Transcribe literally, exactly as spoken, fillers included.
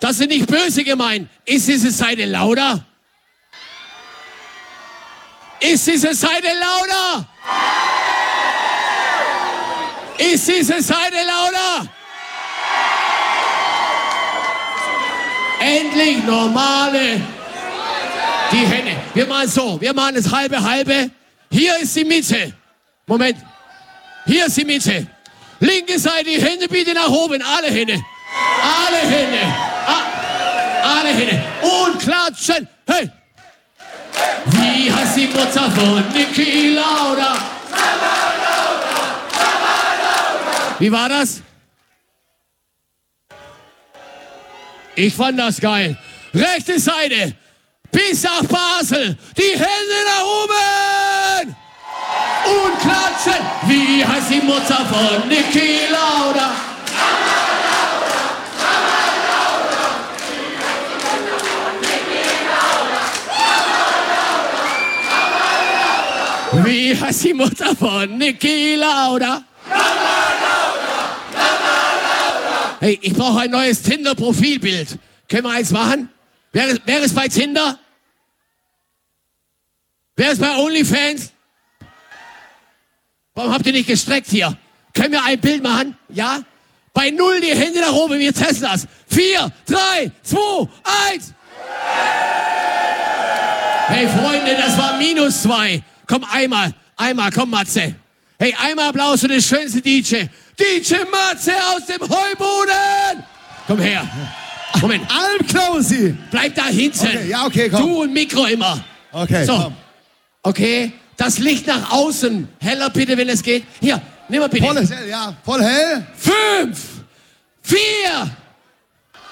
Das ist nicht böse gemeint. Ist diese Seite lauter? Ist diese Seite lauter? Ist diese Seite lauter? Endlich normale. Die Hände. Wir machen so. Wir machen das halbe, halbe. Hier ist die Mitte. Moment. Hier ist die Mitte. Linke Seite, die Hände bitte nach oben. Alle Hände. Alle Hände. A- alle Hände. Und klatschen. Hey. Wie heißt die Mutter von Niki Lauda? Wie war das? Ich fand das geil. Rechte Seite. Bis nach Basel. Die Hände nach oben. Und klatschen. Wie heißt die Mutter von Niki Lauda? Wie heißt die Mutter von Niki Lauda? Hey, ich brauche ein neues Tinder-Profilbild. Können wir eins machen? Wer ist, wer ist bei Tinder? Wer ist bei OnlyFans? Warum habt ihr nicht gestreckt hier? Können wir ein Bild machen? Ja? Bei null die Hände nach oben, wir testen das. Vier, drei, zwei, eins. Hey Freunde, das war minus zwei. Komm einmal, einmal, komm Matze. Hey, einmal Applaus für den schönsten D J. D J Matze aus dem Heuboden. Komm her. Moment. Almklausi. Bleib da hinten. Okay, ja, okay, komm. Du und Mikro immer. Okay, so. komm. Okay, das Licht nach außen. Heller bitte, wenn es geht. Hier, nimm mal bitte. Voll hell, ja. Voll hell. Fünf, vier,